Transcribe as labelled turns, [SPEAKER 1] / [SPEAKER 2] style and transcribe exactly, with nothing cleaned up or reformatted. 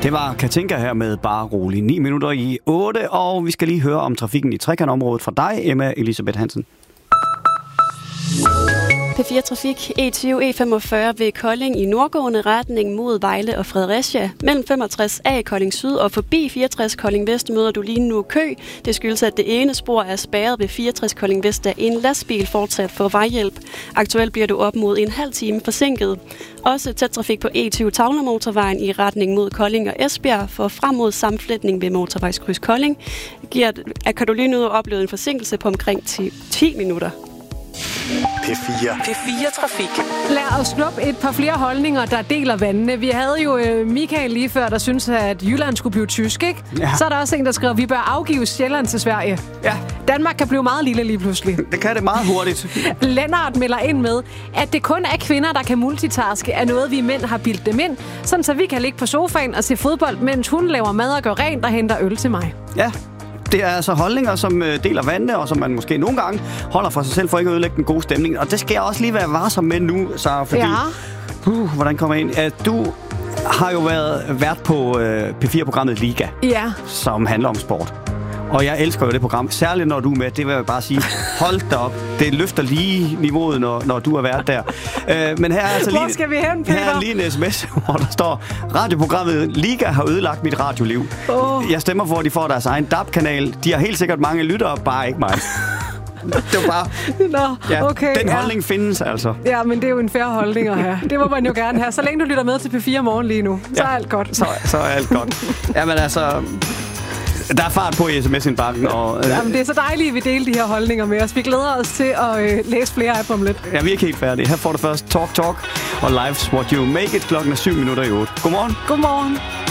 [SPEAKER 1] Det var Katinka her med Bare Rolig. ni minutter i otte, og vi skal lige høre om trafikken i trekantområdet fra dig, Emma Elisabeth Hansen.
[SPEAKER 2] P fire Trafik, E tyve E femogfyrre ved Kolding i nordgående retning mod Vejle og Fredericia. Mellem femogtres A Kolding Syd og forbi fireogtres Kolding Vest møder du lige nu kø. Det skyldes, at det ene spor er spærret ved fireogtres Kolding Vest, da en lastbil fortsat får vejhjælp. Aktuelt bliver du op mod en halv time forsinket. Også tæt trafik på E tyve Tavlermotorvejen i retning mod Kolding og Esbjerg for frem mod sammenflætning ved motorvejskryds Kolding. Giver, at kan du lige nu opleve en forsinkelse på omkring ti minutter.
[SPEAKER 3] P fire.
[SPEAKER 4] P fire Trafik.
[SPEAKER 5] Lad os snuppe et par flere holdninger, der deler vandene. Vi havde jo øh, Michael lige før, der synes at Jylland skulle blive tysk, ikke?
[SPEAKER 1] Ja.
[SPEAKER 5] Så er der også en, der skriver, at vi bør afgive Sjælland til Sverige.
[SPEAKER 1] Ja.
[SPEAKER 5] Danmark kan blive meget lille lige pludselig.
[SPEAKER 1] Det kan det meget hurtigt.
[SPEAKER 5] Lennart melder ind med, at det kun er kvinder, der kan multitaske, er noget, vi mænd har bildt dem ind, sådan så vi kan ligge på sofaen og se fodbold, mens hun laver mad og gør rent og henter øl til mig.
[SPEAKER 1] Ja. Det er altså holdninger, som øh, deler vandene, og som man måske nogle gange holder for sig selv, for ikke at ødelægge den gode stemning. Og det skal jeg også lige være varsom med nu, så fordi...
[SPEAKER 5] Ja.
[SPEAKER 1] Uh, hvordan kommer jeg ind? Uh, du har jo været vært på øh, P fire-programmet Liga,
[SPEAKER 5] Ja.
[SPEAKER 1] som handler om sport. Og jeg elsker jo det program, særligt når du er med. Det vil jeg bare sige, hold da op. Det løfter lige niveauet, når, når du er vært der. Øh, men her er altså lige,
[SPEAKER 5] Hvor skal vi hen, Peter?
[SPEAKER 1] her er lige en sms, hvor der står, radioprogrammet Liga har ødelagt mit radioliv.
[SPEAKER 5] Oh.
[SPEAKER 1] Jeg stemmer for, at de får deres egen D A B-kanal. De har helt sikkert mange lyttere, bare ikke mig. Det var bare...
[SPEAKER 5] Nå,
[SPEAKER 1] Ja,
[SPEAKER 5] okay.
[SPEAKER 1] den holdning ja. findes altså.
[SPEAKER 5] Ja, men det er jo en fair holdning at have. Det må man jo gerne have. Så længe du lytter med til P fire morgen lige nu, så
[SPEAKER 1] Ja.
[SPEAKER 5] er alt godt.
[SPEAKER 1] Så, så er alt godt. Jamen altså... Der er fart på i sms-indbakken, og... Øh,
[SPEAKER 5] Jamen, det er så dejligt, at vi deler de her holdninger med os. Vi glæder os til at øh, læse flere af dem om lidt.
[SPEAKER 1] ja, vi er ikke helt færdige. Her får du først Talk Talk og Life's What You Make It klokken er syv minutter i otte. Godmorgen.
[SPEAKER 5] Godmorgen.